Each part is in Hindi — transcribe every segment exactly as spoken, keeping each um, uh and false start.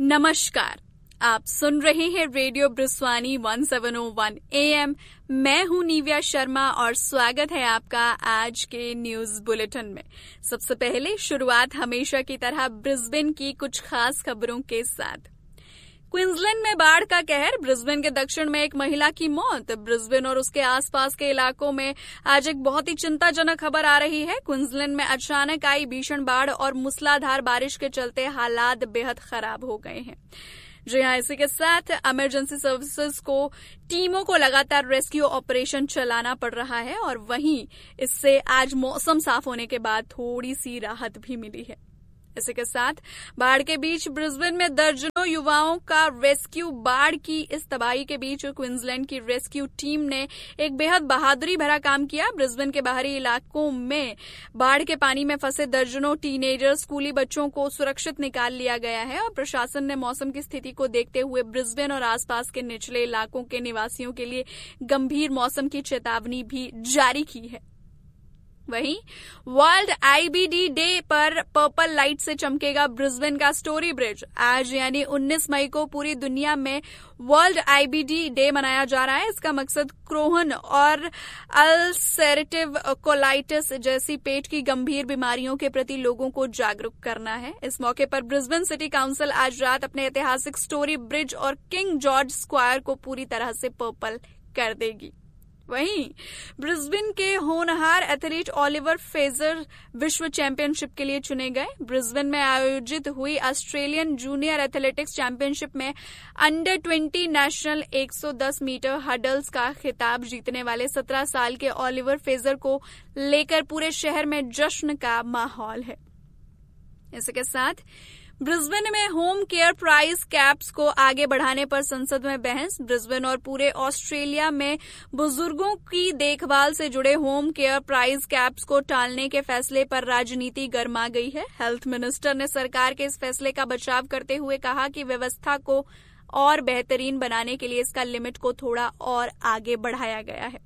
नमस्कार, आप सुन रहे हैं radio ब्रिस्वानी one seven O one A M. मैं हूं निव्या शर्मा और स्वागत है आपका आज के न्यूज बुलेटिन में। सबसे पहले शुरुआत हमेशा की तरह ब्रिस्बेन की कुछ खास खबरों के साथ। क्वींसलैंड में बाढ़ का कहर, ब्रिस्बेन के दक्षिण में एक महिला की मौत। ब्रिस्बेन और उसके आसपास के इलाकों में आज एक बहुत ही चिंताजनक खबर आ रही है। क्वींसलैंड में अचानक आई भीषण बाढ़ और मूसलाधार बारिश के चलते हालात बेहद खराब हो गए हैं। जी हाँ, इसी के साथ इमरजेंसी सर्विसेज को टीमों को लगातार रेस्क्यू ऑपरेशन चलाना पड़ रहा है और वहीं इससे आज मौसम साफ होने के बाद थोड़ी सी राहत भी मिली है। इसी के साथ बाढ़ के बीच ब्रिस्बेन में दर्जनों युवाओं का रेस्क्यू। बाढ़ की इस तबाही के बीच क्वींसलैंड की रेस्क्यू टीम ने एक बेहद बहादुरी भरा काम किया। ब्रिस्बेन के बाहरी इलाकों में बाढ़ के पानी में फंसे दर्जनों टीनेजर स्कूली बच्चों को सुरक्षित निकाल लिया गया है और प्रशासन ने मौसम की स्थिति को देखते हुए ब्रिस्बेन और आसपास के निचले इलाकों के निवासियों के लिए गंभीर मौसम की चेतावनी भी जारी की है। वहीं world I B D day पर पर्पल लाइट से चमकेगा ब्रिस्बेन का स्टोरी ब्रिज। आज यानी उन्नीस मई को पूरी दुनिया में world I B D day मनाया जा रहा है। इसका मकसद क्रोहन और अल्सरेटिव कोलाइटिस जैसी पेट की गंभीर बीमारियों के प्रति लोगों को जागरूक करना है। इस मौके पर ब्रिस्बेन सिटी काउंसिल आज रात अपने ऐतिहासिक स्टोरी ब्रिज और किंग जॉर्ज स्क्वायर को पूरी तरह से पर्पल कर देगी। वहीं ब्रिस्बेन के होनहार एथलीट ओलिवर फेजर विश्व चैंपियनशिप के लिए चुने गए। ब्रिस्बेन में आयोजित हुई ऑस्ट्रेलियन जूनियर एथलेटिक्स चैंपियनशिप में अंडर ट्वेंटी नेशनल एक सौ दस मीटर हडल्स का खिताब जीतने वाले सत्रह साल के ओलिवर फेजर को लेकर पूरे शहर में जश्न का माहौल है। इसी के साथ ब्रिस्बेन में होम केयर प्राइस कैप्स को आगे बढ़ाने पर संसद में बहस। ब्रिस्बेन और पूरे ऑस्ट्रेलिया में बुजुर्गों की देखभाल से जुड़े होम केयर प्राइस कैप्स को टालने के फैसले पर राजनीति गर्मा गई है। हेल्थ मिनिस्टर ने सरकार के इस फैसले का बचाव करते हुए कहा कि व्यवस्था को और बेहतरीन बनाने के लिए इसका लिमिट को थोड़ा और आगे बढ़ाया गया है।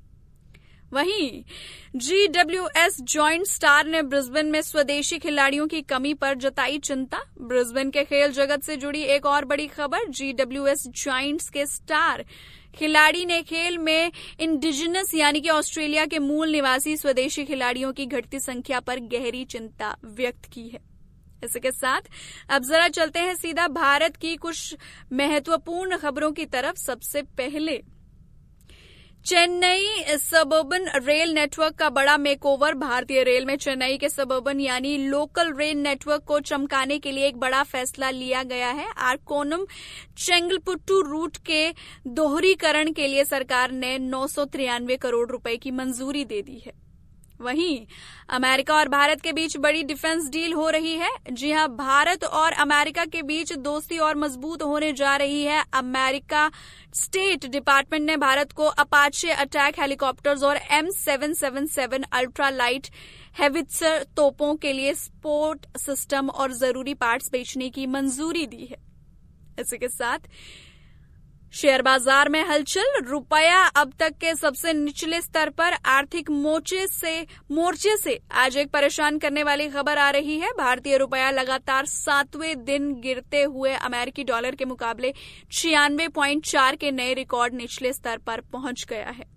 वहीं जी डब्ल्यू एस जॉइंट स्टार ने ब्रिस्बेन में स्वदेशी खिलाड़ियों की कमी पर जताई चिंता। ब्रिस्बेन के खेल जगत से जुड़ी एक और बड़ी खबर, जी डब्ल्यू एस जॉइंट्स के स्टार खिलाड़ी ने खेल में इंडिजिनस यानी कि ऑस्ट्रेलिया के मूल निवासी स्वदेशी खिलाड़ियों की घटती संख्या पर गहरी चिंता व्यक्त की है। इसी के साथ अब जरा चलते हैं सीधा भारत की कुछ महत्वपूर्ण खबरों की तरफ। सबसे पहले चेन्नई सबर्बन रेल नेटवर्क का बड़ा मेकओवर। भारतीय रेल में चेन्नई के सबर्बन यानी लोकल रेल नेटवर्क को चमकाने के लिए एक बड़ा फैसला लिया गया है। आरकोनम चेंगलपुट्टू रूट के दोहरीकरण के लिए सरकार ने नौ सौ तिरानवे करोड़ रुपए की मंजूरी दे दी है। वहीं अमेरिका और भारत के बीच बड़ी डिफेंस डील हो रही है। जी हां, भारत और अमेरिका के बीच दोस्ती और मजबूत होने जा रही है। अमेरिका स्टेट डिपार्टमेंट ने भारत को अपाचे अटैक हेलीकॉप्टर्स और M seven seven seven ultra light हेवित्जर तोपों के लिए सपोर्ट सिस्टम और जरूरी पार्ट्स बेचने की मंजूरी दी है। इसी के साथ शेयर बाजार में हलचल। रुपया अब तक के सबसे निचले स्तर पर। आर्थिक मोर्चे से मोर्चे से आज एक परेशान करने वाली खबर आ रही है। भारतीय रुपया लगातार सातवें दिन गिरते हुए अमेरिकी डॉलर के मुकाबले छियानवे पॉइंट चार के नए रिकॉर्ड निचले स्तर पर पहुंच गया है।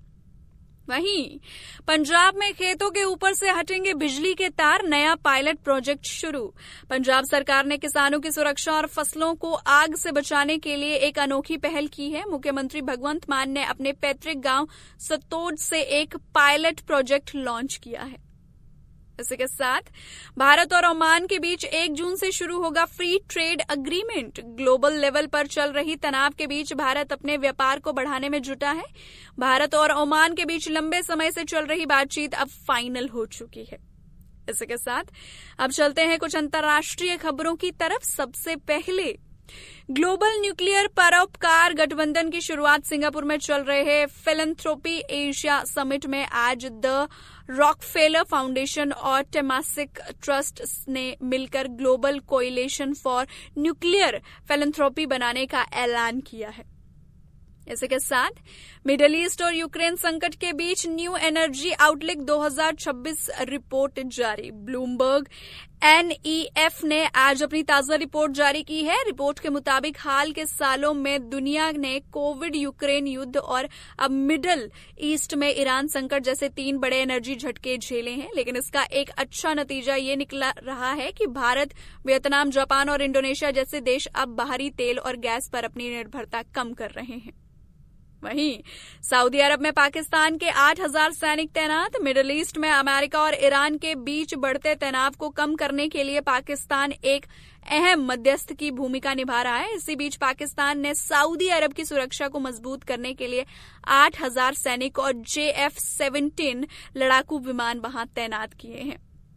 वहीं पंजाब में खेतों के ऊपर से हटेंगे बिजली के तार, नया पायलट प्रोजेक्ट शुरू। पंजाब सरकार ने किसानों की सुरक्षा और फसलों को आग से बचाने के लिए एक अनोखी पहल की है। मुख्यमंत्री भगवंत मान ने अपने पैतृक गांव सतोद से एक पायलट प्रोजेक्ट लॉन्च किया है। इसी के साथ भारत और ओमान के बीच एक जून से शुरू होगा free trade agreement. Global level पर चल रही तनाव के बीच भारत अपने व्यापार को बढ़ाने में जुटा है। भारत और ओमान के बीच लंबे समय से चल रही बातचीत अब फाइनल हो चुकी है। इसी के साथ अब चलते हैं कुछ अंतर्राष्ट्रीय खबरों की तरफ। सबसे पहले ग्लोबल न्यूक्लियर परोपकार गठबंधन की शुरुआत सिंगापुर में चल रहे फिलैंथ्रोपी एशिया समिट में आज द रॉकफेलर फाउंडेशन और टेमासिक ट्रस्ट ने मिलकर global coalition for nuclear philanthropy बनाने का ऐलान किया है। इसी के साथ मिडिल ईस्ट और यूक्रेन संकट के बीच न्यू एनर्जी आउटलुक दो हज़ार छब्बीस रिपोर्ट जारी। ब्लूमबर्ग एन ई एफ ने आज अपनी ताजा रिपोर्ट जारी की है। रिपोर्ट के मुताबिक हाल के सालों में दुनिया ने कोविड, यूक्रेन युद्ध और अब मिडल ईस्ट में ईरान संकट जैसे तीन बड़े एनर्जी झटके झेले हैं, लेकिन इसका एक अच्छा नतीजा ये निकला रहा है कि भारत, वियतनाम, जापान और इंडोनेशिया जैसे देश अब बाहरी तेल और गैस पर अपनी निर्भरता कम कर रहे हैं। वहीं सऊदी अरब में पाकिस्तान के आठ हज़ार सैनिक तैनात। मिडिल ईस्ट में अमेरिका और ईरान के बीच बढ़ते तनाव को कम करने के लिए पाकिस्तान एक अहम मध्यस्थ की भूमिका निभा रहा है। इसी बीच पाकिस्तान ने सऊदी अरब की सुरक्षा को मजबूत करने के लिए आठ हज़ार सैनिक और जे एफ सेवनटीन लड़ाकू विमान वहां तैनात किए हैं।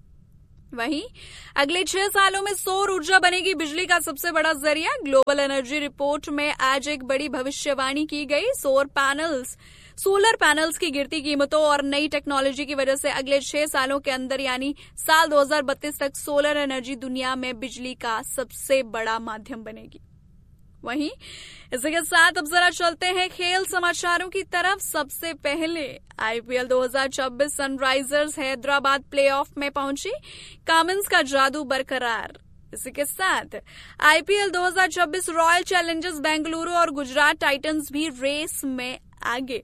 वहीं अगले छह सालों में सौर ऊर्जा बनेगी बिजली का सबसे बड़ा जरिया। ग्लोबल एनर्जी रिपोर्ट में आज एक बड़ी भविष्यवाणी की गई। सौर पैनल्स सोलर पैनल्स की गिरती कीमतों और नई टेक्नोलॉजी की वजह से अगले छह सालों के अंदर यानी साल दो हज़ार बत्तीस तक सोलर एनर्जी दुनिया में बिजली का सबसे बड़ा माध्यम बनेगी। वहीं इसी के साथ अब जरा चलते हैं खेल समाचारों की तरफ। सबसे पहले आई पी एल दो हज़ार चौबीस सनराइजर्स हैदराबाद प्लेऑफ में पहुंची, कामिंस का जादू बरकरार। इसी के साथ आई पी एल दो हज़ार चौबीस रॉयल चैलेंजर्स बेंगलुरु और गुजरात टाइटंस भी रेस में आगे।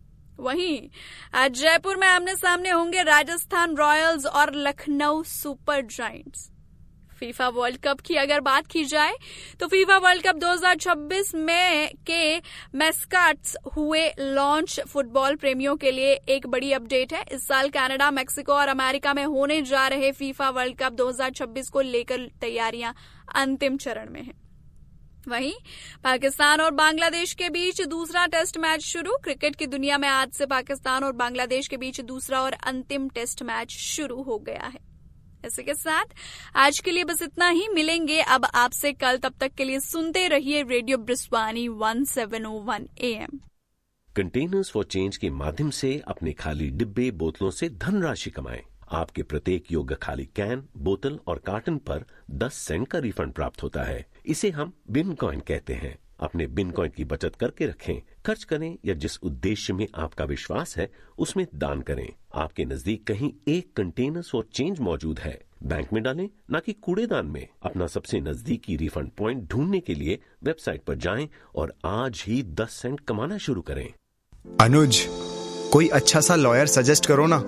वहीं आज जयपुर में आमने सामने होंगे राजस्थान रॉयल्स और Lucknow super giants. FIFA world cup की अगर बात की जाए तो फीफा वर्ल्ड कप दो हज़ार छब्बीस में के मैस्कट्स हुए लॉन्च फुटबॉल प्रेमियों के लिए एक बड़ी अपडेट है। इस साल कनाडा, मेक्सिको और अमेरिका में होने जा रहे फीफा वर्ल्ड कप दो हज़ार छब्बीस को लेकर तैयारियां अंतिम चरण में हैं। वहीं पाकिस्तान और बांग्लादेश के बीच दूसरा टेस्ट मैच शुरू। क्रिकेट की दुनिया में आज से पाकिस्तान और बांग्लादेश के बीच दूसरा और अंतिम टेस्ट मैच शुरू हो गया है। इसी के साथ आज के लिए बस इतना ही। मिलेंगे अब आपसे कल, तब तक के लिए सुनते रहिए रेडियो ब्रिस्वानी सत्रह सौ एक A M. Containers for change के माध्यम से अपने खाली डिब्बे बोतलों से धनराशि कमाएं। आपके प्रत्येक योग्य खाली कैन, बोतल और कार्टन पर दस सेंट का रिफंड प्राप्त होता है। इसे हम बिन कॉइन कहते हैं। अपने बिन कॉइन की बचत करके रखें, खर्च करें या जिस उद्देश्य में आपका विश्वास है उसमें दान करें। आपके नजदीक कहीं एक कंटेनर्स फॉर चेंज मौजूद है, बैंक में डालें ना कि कूड़ेदान में। अपना सबसे नजदीकी रिफंड पॉइंट ढूंढने के लिए वेबसाइट पर जाएं और आज ही दस सेंट कमाना शुरू करें। अनुज, कोई अच्छा सा लॉयर सजेस्ट करो ना,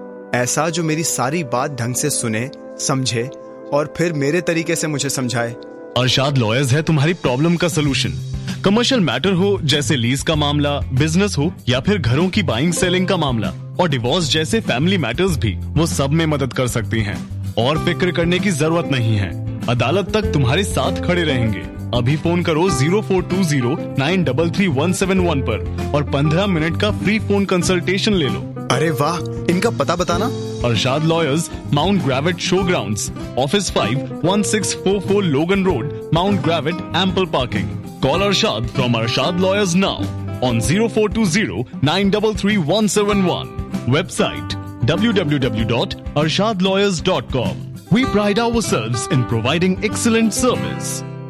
ऐसा जो मेरी सारी बात ढंग से सुने, समझे और फिर मेरे तरीके से मुझे समझाए। अरशाद लॉयर्स है तुम्हारी प्रॉब्लम का सलूशन। कमर्शियल मैटर हो जैसे लीज का मामला, बिजनेस हो या फिर घरों की बाइंग सेलिंग का मामला और डिवोर्स जैसे फैमिली मैटर्स भी, वो सब में मदद कर सकती हैं। और फिक्र करने की जरूरत नहीं है, अदालत तक तुम्हारे साथ खड़े रहेंगे। अभी फोन करो zero four to zero nine three three one seven one पर और पंद्रह मिनट का फ्री फोन कंसल्टेशन ले लो। अरे वाह, इनका पता बताना। Arshad lawyers, mount ग्रेविट show grounds, office five one six four four लोगन road, mount ग्रेविट, ample parking. Call Arshad from Arshad Lawyers now on zero four two zero nine three three one seven one. Website w w w dot arshad lawyers dot com. We pride ourselves in providing excellent service.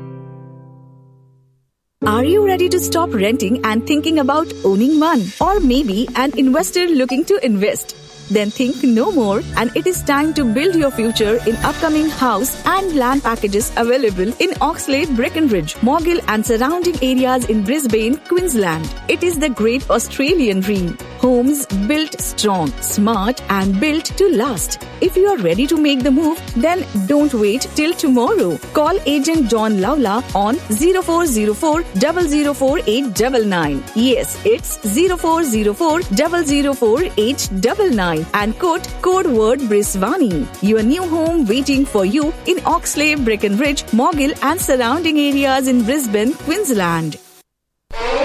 Are you ready to stop renting and thinking about owning one? Or maybe an investor looking to invest? Then think no more, and it is time to build your future in upcoming house and land packages available in Oxlade, Breckenridge, Morgill and surrounding areas in Brisbane, Queensland. It is the great Australian dream. Homes built strong, smart and built to last. If you are ready to make the move, then don't wait till tomorrow. Call agent John Lawla on zero four zero four zero zero four eight nine nine. Yes, it's zero four zero four zero zero four eight nine nine. And quote code word Briswani. Your new home waiting for you in Oxlade, Breckenridge, Morgill and surrounding areas in Brisbane, Queensland.